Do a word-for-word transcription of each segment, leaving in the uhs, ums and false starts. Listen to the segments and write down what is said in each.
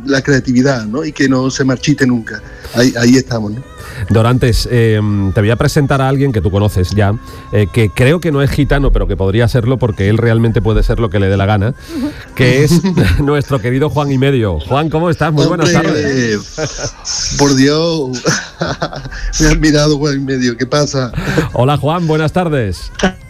la creatividad, ¿no? Y que no se marchite nunca. Ahí, ahí estamos, ¿no? Dorantes, eh, te voy a presentar a alguien que tú conoces ya, eh, que creo que no es gitano, pero que podría serlo porque él realmente puede ser lo que le dé la gana, que es nuestro querido Juan y Medio. Juan, ¿cómo estás? Muy Hombre, buenas tardes. Eh, por Dios, me has mirado, Juan y Medio, ¿qué pasa? Hola Juan, buenas tardes.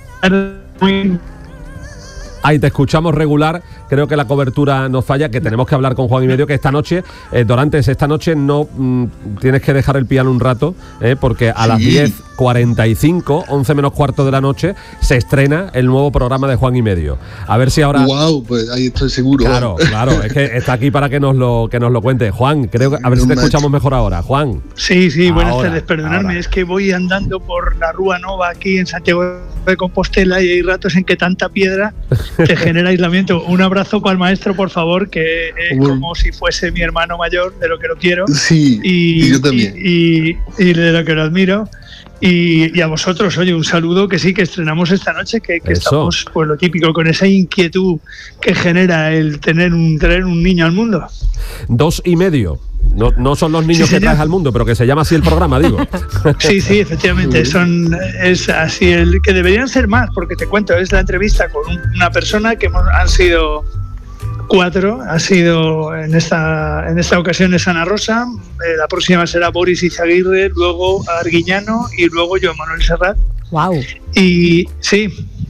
Ahí te escuchamos regular, creo que la cobertura nos falla, que tenemos que hablar con Juan y Medio, que esta noche, eh, Dorantes, esta noche no mm, tienes que dejar el piano un rato, eh, porque a sí. las diez cuarenta y cinco, once menos cuarto de la noche, se estrena el nuevo programa de Juan y Medio. A ver si ahora... Wow, pues ahí estoy seguro. Claro, claro, es que está aquí para que nos lo que nos lo cuente. Juan, creo que a ver si te escuchamos mejor ahora. Juan. Sí, sí, buenas ahora, tardes, perdonadme, ahora. Es que voy andando por la Rúa Nova aquí en Santiago de Compostela y hay ratos en que tanta piedra te genera aislamiento. Un abrazo para el maestro, por favor, que es Bueno. como si fuese mi hermano mayor, de lo que lo quiero. Sí, y, y yo también. Y, y, y de lo que lo admiro. Y, y a vosotros, oye, un saludo, que sí, que estrenamos esta noche, que, que estamos, pues lo típico, con esa inquietud que genera el tener un, traer un niño al mundo. Dos y medio. No, no son los niños Sí, que traes al mundo, pero que se llama así el programa, digo. Sí, sí, efectivamente, son es así el que deberían ser más, porque te cuento, es la entrevista con un, una persona que hemos, han sido cuatro, ha sido en esta en esta ocasión es Ana Rosa, eh, la próxima será Boris Izaguirre, luego Arguiñano y luego yo, Manuel Serrat. Wow. Y sí.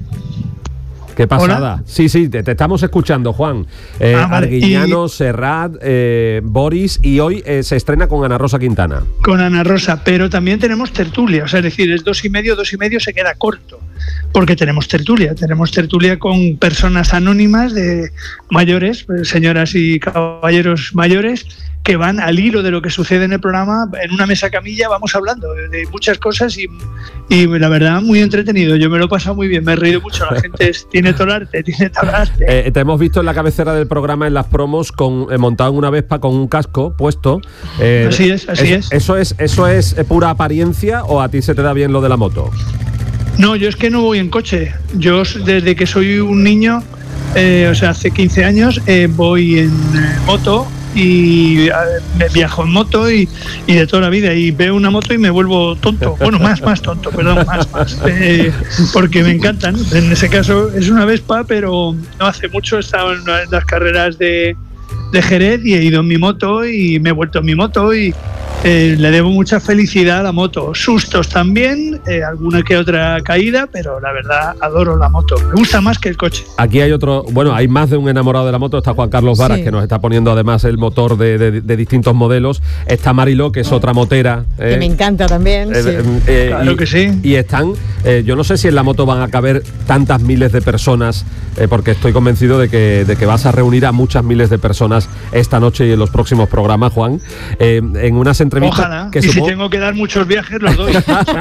Qué pasada. ¿Hola? Sí, sí, te, te estamos escuchando, Juan. Eh, Ah, vale. Arguiñano, Y- Serrat, eh, Boris, y hoy eh, se estrena con Ana Rosa Quintana. Con Ana Rosa, pero también tenemos tertulia, o sea, es decir, es dos y medio, dos y medio se queda corto, porque tenemos tertulia, tenemos tertulia con personas anónimas de mayores, señoras y caballeros mayores, que van al hilo de lo que sucede en el programa, en una mesa camilla vamos hablando de, de muchas cosas y, y la verdad muy entretenido, yo me lo he pasado muy bien, me he reído mucho, la gente es, tiene todo el arte, tiene todo el arte. Eh, te hemos visto en la cabecera del programa, en las promos, con eh, montado en una Vespa con un casco puesto. Eh, Así es, así es. ¿Eso es, eso es eh, pura apariencia o a ti se te da bien lo de la moto? No, yo es que no voy en coche. Yo desde que soy un niño, eh, o sea, hace quince años, eh, voy en eh, moto y eh, me viajo en moto y, y de toda la vida. Y veo una moto y me vuelvo tonto. Bueno, más, más tonto, perdón, más, más. Eh, porque me encantan. En ese caso es una Vespa, pero no hace mucho he estado en, una- en las carreras de, de Jerez y he ido en mi moto y me he vuelto en mi moto y eh, le debo mucha felicidad a la moto. Sustos también, eh, alguna que otra caída, pero la verdad adoro la moto. Me gusta más que el coche. Aquí hay otro, bueno, hay más de un enamorado de la moto. Está Juan Carlos Varas, Sí. que nos está poniendo además el motor de, de- de distintos modelos. Está Mariló, que es otra motera. Que eh, me encanta también. eh, sí. eh, eh, Claro y, que sí. Y están, eh, yo no sé si en la moto van a caber tantas miles de personas, eh, porque estoy convencido de que, de que vas a reunir a muchas miles de personas esta noche y en los próximos programas, Juan, eh, en unas entrevistas Ojalá. que y si supongo, tengo que dar muchos viajes, los doy.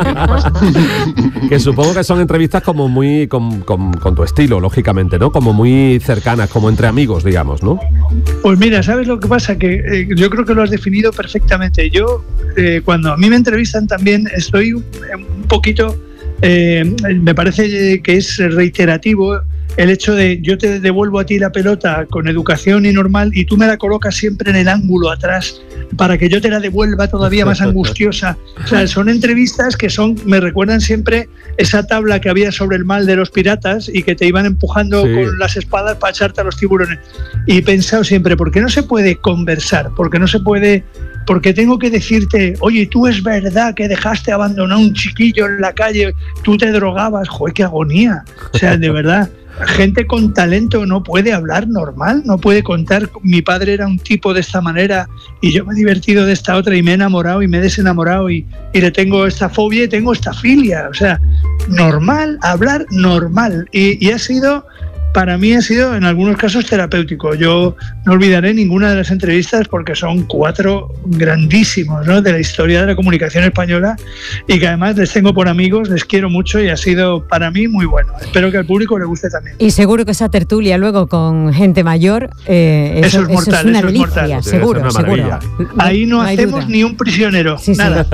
que supongo que son entrevistas como muy con, con- con tu estilo, lógicamente, ¿no? Como muy cercanas, como entre amigos, digamos, ¿no? Pues mira, ¿sabes lo que pasa? Que eh, yo creo que lo has definido perfectamente. Yo, eh, cuando a mí me entrevistan también, estoy un, un poquito, eh, me parece que es reiterativo el hecho de yo te devuelvo a ti la pelota con educación y normal y tú me la colocas siempre en el ángulo atrás para que yo te la devuelva todavía más angustiosa. O sea, son entrevistas que son, me recuerdan siempre esa tabla que había sobre el mal de los piratas y que te iban empujando Sí. con las espadas para echarte a los tiburones. Y he pensado siempre, ¿por qué no se puede conversar? ¿Por qué no se puede...? Porque tengo que decirte, oye, tú es verdad que dejaste abandonado a un chiquillo en la calle, tú te drogabas, joder, qué agonía. O sea, de verdad, gente con talento no puede hablar normal, no puede contar, mi padre era un tipo de esta manera y yo me he divertido de esta otra y me he enamorado y me he desenamorado y, y le tengo esta fobia y tengo esta filia. O sea, normal, hablar normal. Y, y ha sido... Para mí ha sido en algunos casos terapéutico. Yo no olvidaré ninguna de las entrevistas porque son cuatro grandísimos, ¿no?, de la historia de la comunicación española y que además les tengo por amigos, les quiero mucho y ha sido para mí muy bueno. Espero que al público le guste también. Y seguro que esa tertulia luego con gente mayor, eh, eso, Eso es mortal, eso es una eso es delicia, mortal. Debe seguro, ser una seguro. maravilla. Ahí no, hay hacemos duda. ni un prisionero, Sí, sí. nada.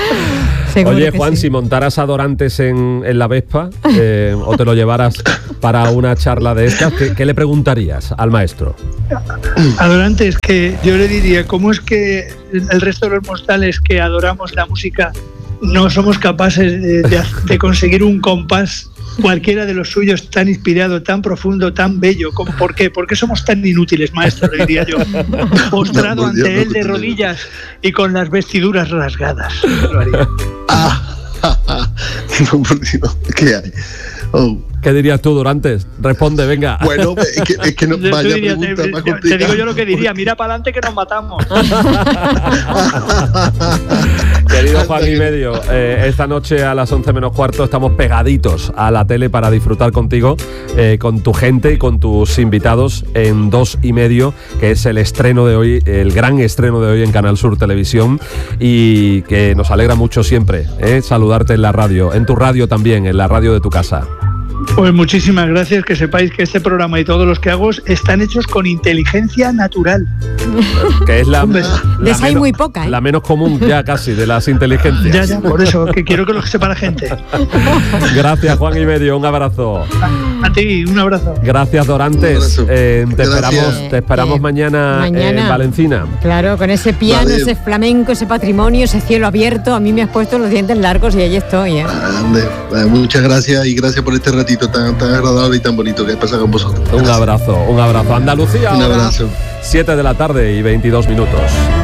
Seguro Oye, que Juan, sí. si montaras a Dorantes en, en la Vespa, eh, o te lo llevaras para para una charla de estas, ¿qué, qué le preguntarías al maestro? Adorante, es que yo le diría, ¿cómo es que el resto de los mortales que adoramos la música no somos capaces de, de, de conseguir un compás cualquiera de los suyos tan inspirado, tan profundo, tan bello? ¿Cómo, ¿Por qué? ¿Por qué somos tan inútiles, maestro? Le diría yo. Postrado no, Dios, ante no, él de no, rodillas y con las vestiduras rasgadas. Ah, no, por Dios, ¿qué hay? Oh. ¿Qué dirías tú, Dorantes? Responde, venga. Bueno, es que, es que no, vaya diría, pregunta te, más te, complicada. te digo yo lo que diría, mira para adelante que nos matamos. Querido Juan y Medio, eh, esta noche a las once menos cuarto estamos pegaditos a la tele para disfrutar contigo, eh, con tu gente y con tus invitados en Dos y Medio, que es el estreno de hoy, el gran estreno de hoy en Canal Sur Televisión, y que nos alegra mucho siempre eh, saludarte en la radio, en tu radio también, en la radio de tu casa. Pues muchísimas gracias, que sepáis que este programa y todos los que hago están hechos con inteligencia natural. Que es la, Hombre, la, de esa hay menos, muy poca, ¿eh? la menos común ya casi de las inteligencias. Ya, ya, por eso, que quiero que lo sepa la gente. Gracias, Juan y Medio, un abrazo. A, a ti, un abrazo. Gracias, Dorantes. Un abrazo. Eh, te, Gracias. esperamos, te esperamos Eh, mañana, mañana. en Valencina. Claro, con ese piano, Vale. ese flamenco, ese patrimonio, ese cielo abierto, a mí me has puesto los dientes largos y ahí estoy, ¿eh? Ande, eh, muchas gracias y gracias por este ratito tan, tan agradable y tan bonito que he pasado con vosotros. Un abrazo, un abrazo. Andalucía, Un ahora, abrazo. siete de la tarde y veintidós minutos.